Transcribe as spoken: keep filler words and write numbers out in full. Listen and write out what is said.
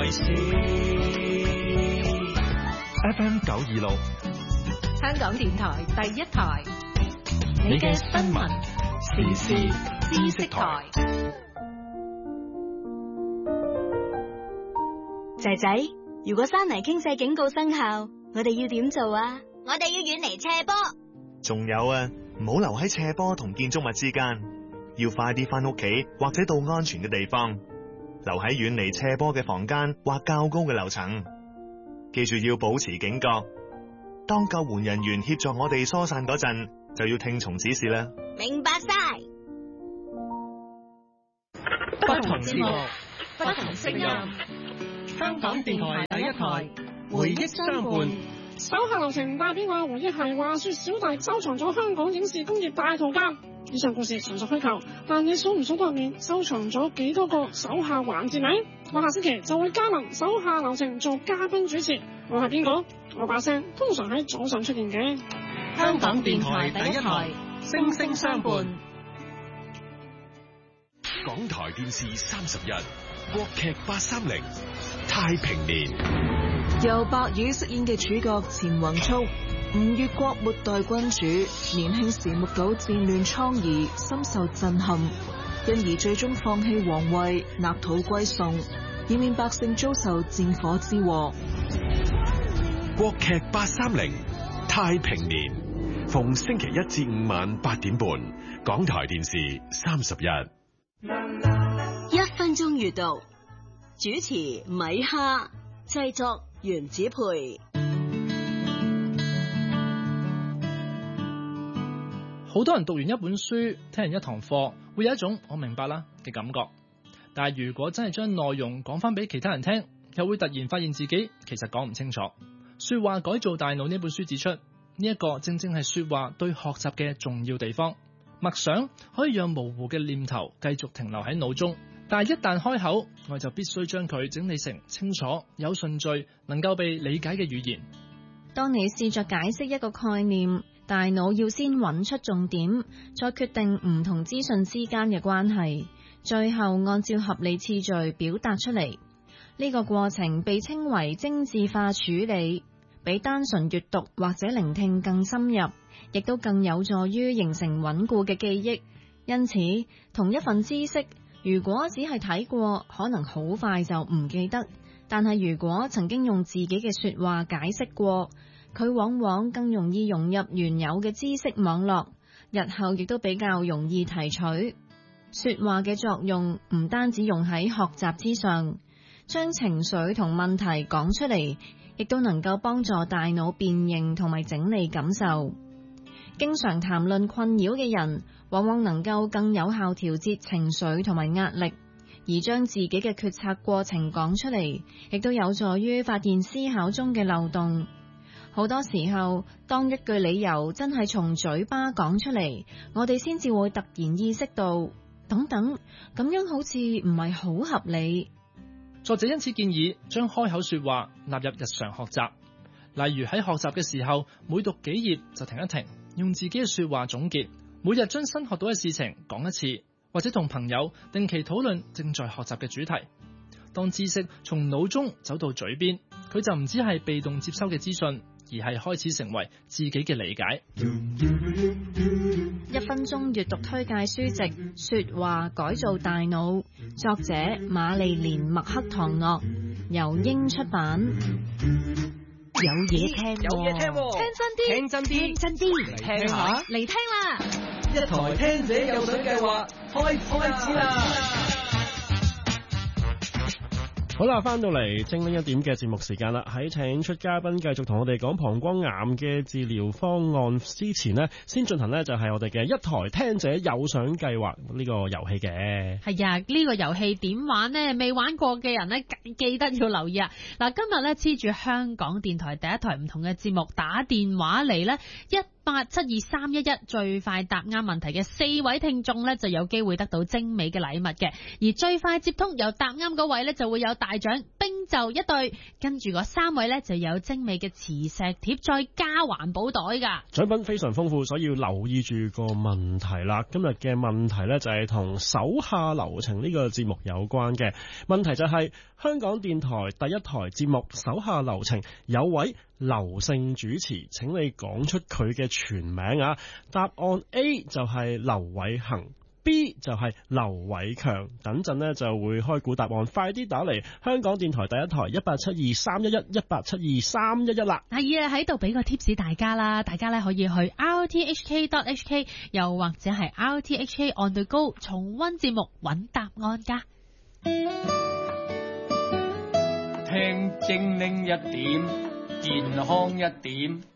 為事。 F M 九二六， 香港電台第一台， 你嘅新聞時事知識台。 仔仔，如果山泥傾瀉警告生效，我哋要點做啊？ 我哋要遠離斜坡。 仲有啊，唔好留喺斜坡同建築物之間，要快啲翻屋企或者到安全嘅地方，留喺遠離斜坡嘅房間或較高嘅樓層。記住要保持警覺，當救援人員協助我哋疏散嗰陣，就要聽從指示啦。 明白晒。 不同節目，不同聲音。香港電台第一台，回憶相伴。 手下留情帶俾我回憶係話說小弟收藏咗香港影視工業大圖鑑。以上故事純屬虛構，但你數唔數得入面收藏咗幾多個手下環節呢？我下星期就會加盟手下留情做嘉賓主持。我係邊個？我把聲通常喺早上出現嘅。 香港電台第一台，聲聲相伴。 港台電視三十一，國劇八三零，太平年。 由白宇飾演嘅主角錢宏速，吳越國末代君主，年輕時目睹戰亂瘡痍，深受震撼，因而最終放棄皇位，納土歸宋，以免百姓遭受戰火之禍。 國劇八三零，太平年，逢星期一至五晚八點半，港台電視三十一。 一分鐘閱讀，主持米哈，製作原子培。 好多人讀完一本書，聽完一堂課，會有一種我明白啦嘅感覺。但係如果真係將內容講翻俾其他人聽，又會突然發現自己其實講唔清楚。說話改造大腦呢本書指出，呢一個正正係說話對學習嘅重要地方。默想可以讓模糊嘅念頭繼續停留喺腦中，但係一旦開口，我就必須將佢整理成清楚、有順序、能夠被理解嘅語言。 當你試着解釋一個概念，大腦要先揾出重點，再決定唔同資訊之間嘅關係，最後按照合理次序表達出嚟。呢個過程被稱為精緻化處理，比單純閱讀或者聆聽更深入，亦都更有助於形成穩固嘅記憶。因此，同一份知識，如果只係睇過，可能好快就唔記得；但係如果曾經用自己嘅說話解釋過，佢往往更容易融入原有嘅知識網絡，日後亦都比較容易提取。說話嘅作用唔單止用喺學習之上，將情緒同問題講出嚟，亦都能夠幫助大腦辨認同埋整理感受。經常談論困擾嘅人，往往能夠更有效調節情緒同埋壓力，而將自己嘅決策過程講出嚟，亦都有助於發現思考中嘅漏洞。好多時候，當一句理由真係從嘴巴講出嚟，我哋先至會突然意識到，等等，咁樣好似唔係好合理。 作者因此建議將開口說話納入日常學習，例如喺學習嘅時候，每讀幾頁就停一停，用自己嘅說話總結，每日將新學到嘅事情講一次，或者同朋友定期討論正在學習嘅主題。當知識從腦中走到嘴邊，佢就唔只係被動接收嘅資訊，而係開始成為自己嘅理解。 一分鐘閱讀推介書籍《說話改造大腦》，作者瑪麗蓮麥克唐諾，由英出版。 有嘢聽， 有嘢聽， 聽真啲， 聽真啲， 聽真啲， 嚟聽下， 嚟聽啦！ 一台聽者有獎計劃開開始啦！ 好啦，翻到嚟精靈一點嘅節目時間啦，喺請出嘉賓繼續同我哋講膀胱癌嘅治療方案之前呢，先進行呢就係我哋嘅一台聽者有獎計劃呢個遊戲嘅。 係啊，呢個遊戲點玩呢？未玩過嘅人呢，記得要留意啊！嗱，今日呢，黐住香港電台第一台唔同嘅節目打電話嚟呢，一八七二三一一最快答啱問題嘅四位聽眾呢，就有機會得到精美嘅禮物嘅，而最快接通由答啱嗰位呢，就會有大獎冰就一對，跟住嗰三位呢，就有精美嘅磁石貼，再加環保袋㗎。 獎品非常豐富，所以要留意住個問題啦。今日嘅問題呢，就係同手下留情呢個節目有關嘅問題，就係香港電台第一台節目手下留情有位劉姓主持，請你講出佢嘅全名啊。答案 A 就係劉偉恒，B 就係劉偉強，等陣呢就會開估答案，快啲打嚟香港電台第一台一八七二三一一一八七二三一一啦。 係啊，喺度俾個 tips 大家啦，大家咧可以去 r t h k dot h k 又或者係 r t h k on the go 重溫節目揾答案噶。 聽精靈一點，健康一點。